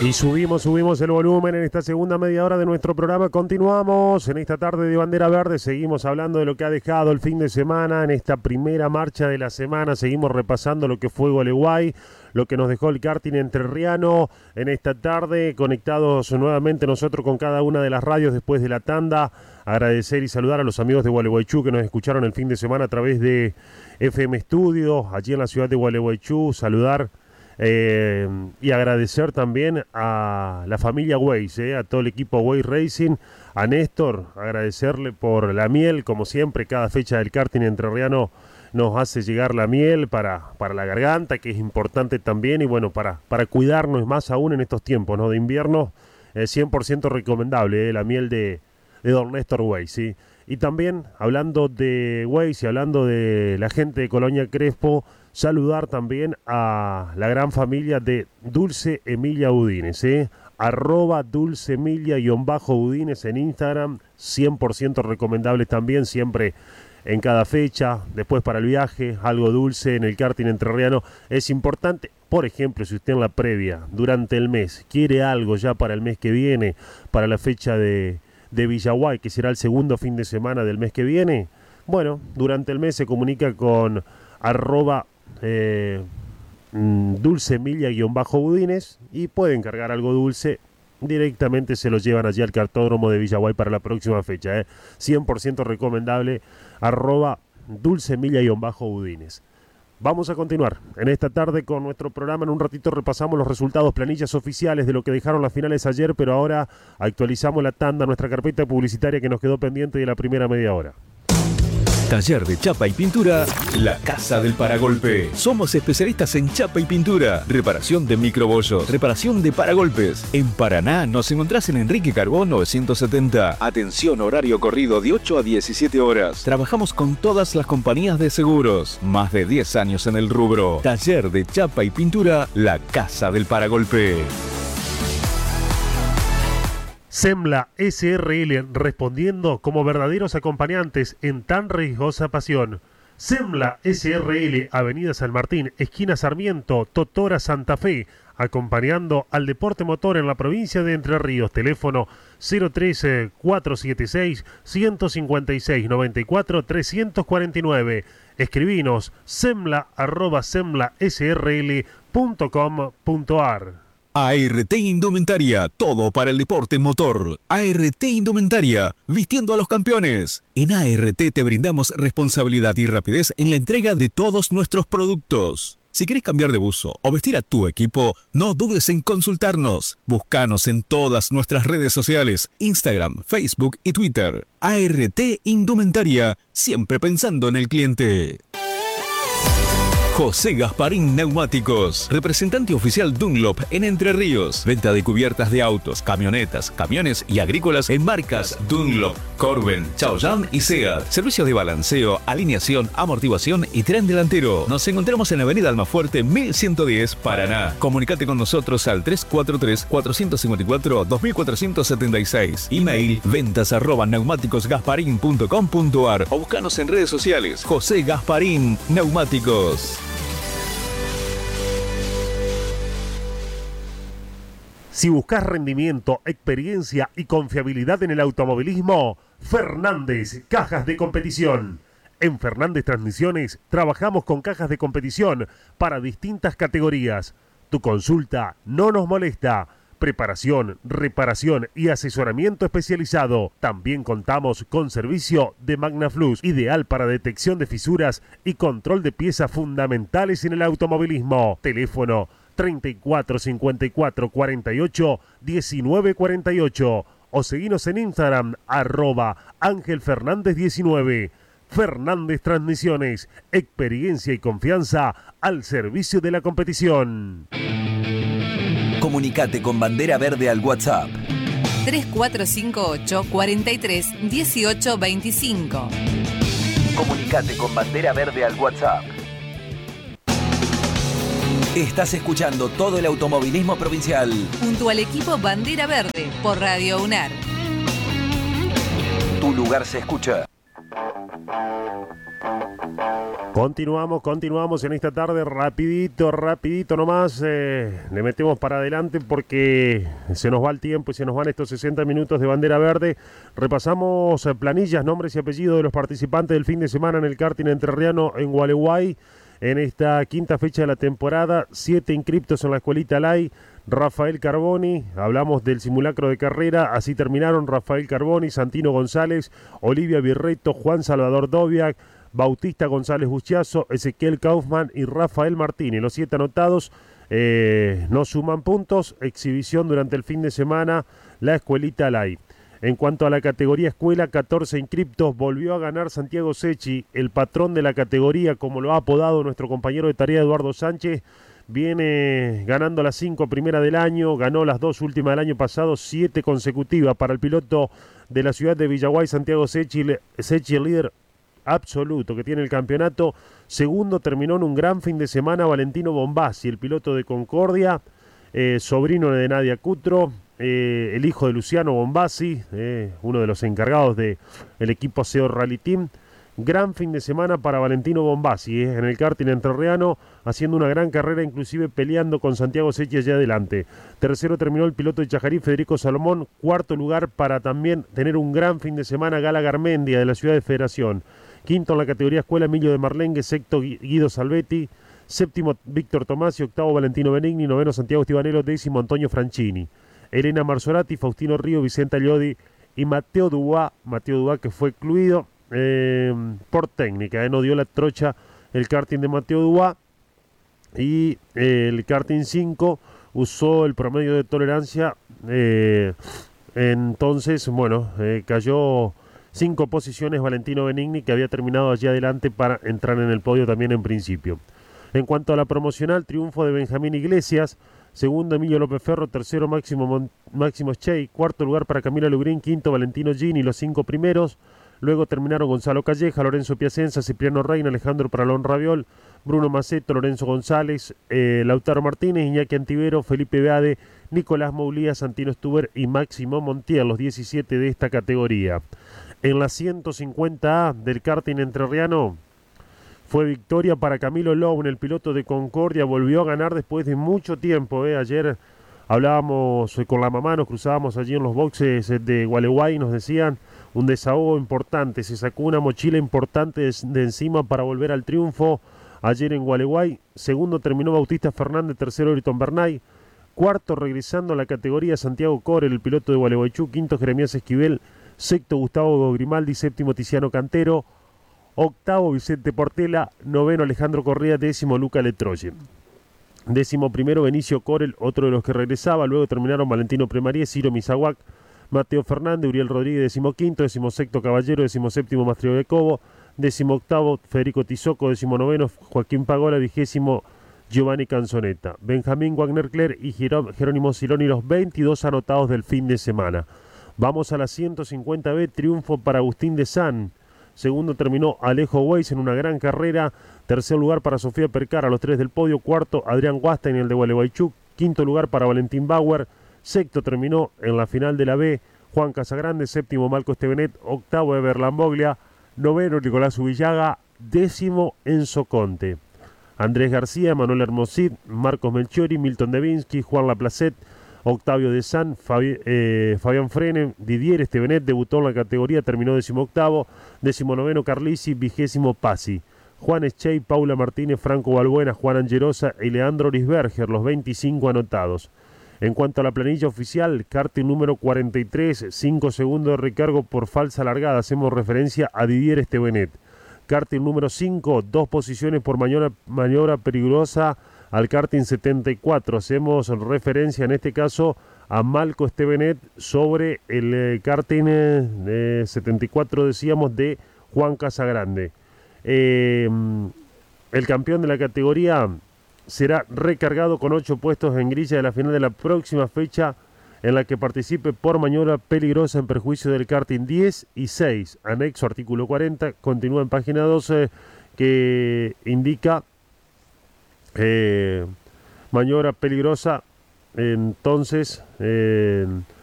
Y subimos el volumen en esta segunda media hora de nuestro programa. Continuamos en esta tarde de Bandera Verde. Seguimos hablando de lo que ha dejado el fin de semana. En esta primera marcha de la semana seguimos repasando lo que fue Gualeguay, lo que nos dejó el karting entrerriano. En esta tarde conectados nuevamente nosotros con cada una de las radios después de la tanda. Agradecer y saludar a los amigos de Gualeguaychú que nos escucharon el fin de semana a través de FM Studio, allí en la ciudad de Gualeguaychú. Saludar y agradecer también a la familia Waze, a todo el equipo Waze Racing, a Néstor, agradecerle por la miel, como siempre, cada fecha del karting entrerriano nos hace llegar la miel para la garganta, que es importante también, y bueno, para cuidarnos más aún en estos tiempos, ¿no?, de invierno, 100% recomendable, la miel de don Néstor Waze, ¿sí? Y también, hablando de Waze y hablando de la gente de Colonia Crespo, saludar también a la gran familia de Dulce Emilia Udines, @Dulce Emilia_Udines en Instagram, 100% recomendable también, siempre en cada fecha, después para el viaje, algo dulce en el karting entrerriano es importante. Por ejemplo, si usted en la previa, durante el mes, quiere algo ya para el mes que viene, para la fecha de Villaguay, que será el segundo fin de semana del mes que viene, bueno, durante el mes se comunica con Dulce Emilia_Udines y puede encargar algo dulce, directamente se lo llevan allí al cartódromo de Villaguay para la próxima fecha, 100% recomendable, @Dulce Emilia_Udines. Vamos a continuar en esta tarde con nuestro programa. En un ratito repasamos los resultados, planillas oficiales de lo que dejaron las finales ayer, pero ahora actualizamos la tanda, nuestra carpeta publicitaria que nos quedó pendiente de la primera media hora. Taller de chapa y pintura, La Casa del Paragolpe. Somos especialistas en chapa y pintura, reparación de microbollos, reparación de paragolpes. En Paraná nos encontrás en Enrique Carbón 970. Atención, horario corrido de 8 a 17 horas. Trabajamos con todas las compañías de seguros. Más de 10 años en el rubro. Taller de chapa y pintura, La Casa del Paragolpe. Semla SRL, respondiendo como verdaderos acompañantes en tan riesgosa pasión. Semla SRL, Avenida San Martín, esquina Sarmiento, Totora, Santa Fe, acompañando al deporte motor en la provincia de Entre Ríos. Teléfono 013-476-156-94-349. Escribinos semla@semlasrl.com.ar. ART Indumentaria, todo para el deporte motor. ART Indumentaria, vistiendo a los campeones. En ART te brindamos responsabilidad y rapidez en la entrega de todos nuestros productos. Si querés cambiar de buzo o vestir a tu equipo, no dudes en consultarnos. Búscanos en todas nuestras redes sociales, Instagram, Facebook y Twitter. ART Indumentaria, siempre pensando en el cliente. José Gasparín Neumáticos, representante oficial Dunlop en Entre Ríos. Venta de cubiertas de autos, camionetas, camiones y agrícolas en marcas Dunlop, Corben, Chaoyang y Seat. Servicios de balanceo, alineación, amortiguación y tren delantero. Nos encontramos en la avenida Almafuerte 1110, Paraná. Comunicate con nosotros al 343-454-2476. Email ventas@neumáticosgasparin.com.ar o buscanos en redes sociales. José Gasparín Neumáticos. Si buscas rendimiento, experiencia y confiabilidad en el automovilismo, Fernández Cajas de Competición. En Fernández Transmisiones trabajamos con cajas de competición para distintas categorías. Tu consulta no nos molesta. Preparación, reparación y asesoramiento especializado. También contamos con servicio de Magnaflux, ideal para detección de fisuras y control de piezas fundamentales en el automovilismo. Teléfono 34 54 48 19 48 o seguinos en Instagram @AngelFernández19. Fernández Transmisiones, experiencia y confianza al servicio de la competición. Comunicate con Bandera Verde al WhatsApp 3458 43 18 25. Comunicate con Bandera Verde al WhatsApp. Estás escuchando todo el automovilismo provincial junto al equipo Bandera Verde por Radio UNAR. Tu lugar se escucha. Continuamos en esta tarde, rapidito nomás, le metemos para adelante porque se nos va el tiempo y se nos van estos 60 minutos de Bandera Verde. Repasamos planillas, nombres y apellidos de los participantes del fin de semana en el karting entrerriano en Gualeguay. En esta quinta fecha de la temporada, 7 inscriptos en la escuelita LAI. Rafael Carboni, hablamos del simulacro de carrera, así terminaron Rafael Carboni, Santino González, Olivia Virreto, Juan Salvador Doviac, Bautista González Buchiazo, Ezequiel Kaufman y Rafael Martínez. Los 7 anotados no suman puntos. Exhibición durante el fin de semana, la escuelita LAI. En cuanto a la categoría escuela, 14 inscriptos, volvió a ganar Santiago Secchi, el patrón de la categoría, como lo ha apodado nuestro compañero de tarea Eduardo Sánchez. Viene ganando las 5 primeras del año, ganó las 2 últimas del año pasado, 7 consecutivas para el piloto de la ciudad de Villaguay, Santiago Secchi, el líder absoluto que tiene el campeonato. Segundo terminó en un gran fin de semana Valentino Bombassi, el piloto de Concordia, sobrino de Nadia Cutro, el hijo de Luciano Bombassi, uno de los encargados del equipo SEO Rally Team. Gran fin de semana para Valentino Bombassi en el karting entrerriano, haciendo una gran carrera, inclusive peleando con Santiago Secchi allá adelante. Tercero terminó el piloto de Chajarí, Federico Salomón. Cuarto lugar para también tener un gran fin de semana Gala Garmendia de la ciudad de Federación. Quinto en la categoría escuela Emilio de Marlengue, sexto Guido Salvetti, séptimo Víctor Tomasi, octavo Valentino Benigni, noveno Santiago Estibanelo, décimo Antonio Franchini. Elena Marzorati, Faustino Río, Vicente Aliodi y Mateo Dubois que fue excluido por técnica, no dio la trocha el karting de Mateo Dubois, y el karting 5 usó el promedio de tolerancia, entonces bueno, cayó 5 posiciones Valentino Benigni, que había terminado allí adelante para entrar en el podio también en principio. En cuanto a la promocional, triunfo de Benjamín Iglesias, segundo Emilio López Ferro, tercero Máximo Chey, cuarto lugar para Camila Lugrín, quinto Valentino Gini, los 5 primeros. Luego terminaron Gonzalo Calleja, Lorenzo Piacenza, Cipriano Reina, Alejandro Paralón Raviol, Bruno Maceto, Lorenzo González, Lautaro Martínez, Iñaki Antivero, Felipe Beade, Nicolás Moulía, Santino Stuber y Máximo Montiel, los 17 de esta categoría. En la 150A del karting entrerriano fue victoria para Camilo Lowen, el piloto de Concordia, volvió a ganar después de mucho tiempo. Ayer hablábamos con la mamá, nos cruzábamos allí en los boxes de Gualeguay y nos decían un desahogo importante, se sacó una mochila importante de encima para volver al triunfo ayer en Gualeguay. Segundo terminó Bautista Fernández, tercero Ayrton Bernay, cuarto regresando a la categoría Santiago Corel, el piloto de Gualeguaychú, quinto Jeremías Esquivel, sexto Gustavo Grimaldi, séptimo Tiziano Cantero, octavo Vicente Portela, noveno Alejandro Correa, décimo Luca Letroye. Décimo primero Benicio Corel, otro de los que regresaba. Luego terminaron Valentino Premarie, Ciro Misahuac, Mateo Fernández, Uriel Rodríguez, decimoquinto, decimosexto Caballero, decimoséptimo Mastrio de Cobo, decimoctavo Federico Tizoco, decimonoveno Joaquín Pagola, vigésimo Giovanni Canzoneta. Benjamín Wagner Cler y Jerónimo Siloni, los 22 anotados del fin de semana. Vamos a la 150B, triunfo para Agustín de San. Segundo terminó Alejo Weiss en una gran carrera. Tercer lugar para Sofía Percara, los 3 del podio. Cuarto Adrián Guastein, el de Gualeguaychú. Quinto lugar para Valentín Bauer. Sexto terminó en la final de la B Juan Casagrande. Séptimo Marco Estevenet. Octavo Eber Lamboglia. Noveno Nicolás Ubillaga. Décimo Enzo Conte. Andrés García, Manuel Hermosit, Marcos Melchiori, Milton Devinsky, Juan Laplacet, Octavio de San, Fabián Frene, Didier Estevenet debutó en la categoría, terminó 18º, 19º Carlisi, 20º Pasi. Juan Eschey, Paula Martínez, Franco Balbuena, Juan Angerosa y Leandro Lisberger, los 25 anotados. En cuanto a la planilla oficial, karting número 43, 5 segundos de recargo por falsa largada, hacemos referencia a Didier Estevenet. Karting número 5, 2 posiciones por maniobra peligrosa al karting 74. Hacemos referencia en este caso a Malco Estevenet sobre el karting 74, decíamos, de Juan Casagrande. El campeón de la categoría será recargado con 8 puestos en grilla de la final de la próxima fecha, en la que participe por maniobra peligrosa en perjuicio del karting 10 y 6. Anexo artículo 40, continúa en página 12, que indica maniobra peligrosa. Entonces